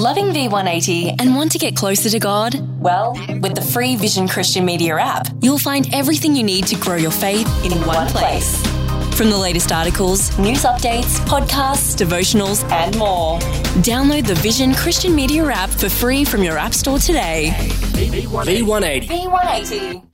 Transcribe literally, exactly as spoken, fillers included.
Loving V one eighty and want to get closer to God? Well, with the free Vision Christian Media app, you'll find everything you need to grow your faith in one place. From the latest articles, news updates, podcasts, devotionals, and more. Download the Vision Christian Media app for free from your app store today. V one eighty. V one eighty.